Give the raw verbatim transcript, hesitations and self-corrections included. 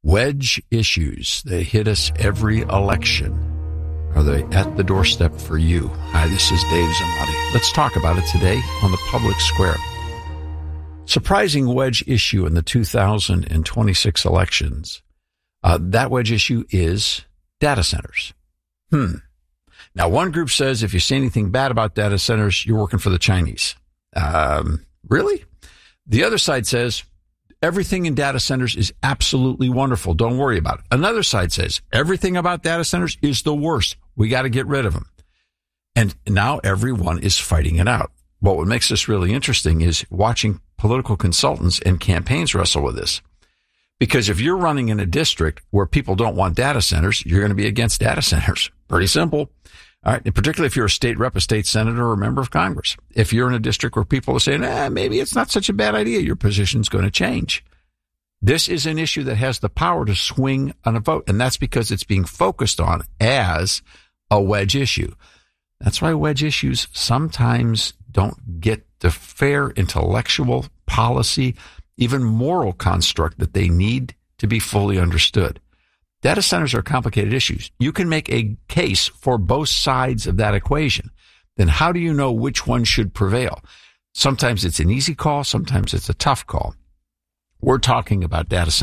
Wedge issues, they hit us every election. Are they at the doorstep for you? Hi, this is Dave Zamati. Let's talk about it today on the Public Square. Surprising wedge issue in the two thousand twenty-six elections. Uh, that wedge issue is data centers. Hmm. Now, one group says if you say anything bad about data centers, you're working for the Chinese. Um, really? The other side says everything in data centers is absolutely wonderful. Don't worry about it. Another side says everything about data centers is the worst. We got to get rid of them. And now everyone is fighting it out. But what makes this really interesting is watching political consultants and campaigns wrestle with this. Because if you're running in a district where people don't want data centers, you're going to be against data centers. Pretty simple. All right. And particularly if you're a state rep, a state senator, or a member of Congress. If you're in a district where people are saying, eh, maybe it's not such a bad idea, your position's going to change. This is an issue that has the power to swing on a vote. And that's because it's being focused on as a wedge issue. That's why wedge issues sometimes don't get the fair intellectual, policy, even moral construct that they need to be fully understood. Data centers are complicated issues. You can make a case for both sides of that equation. Then how do you know which one should prevail? Sometimes it's an easy call. Sometimes it's a tough call. We're talking about data centers.